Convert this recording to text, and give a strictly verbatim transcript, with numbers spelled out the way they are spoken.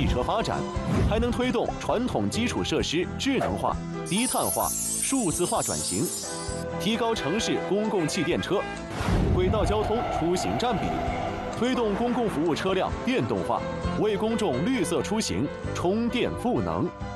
汽车发展，还能推动传统基础设施智能化、低碳化、数字化转型，提高城市公共汽电车、轨道交通出行占比，推动公共服务车辆电动化，为公众绿色出行充电赋能。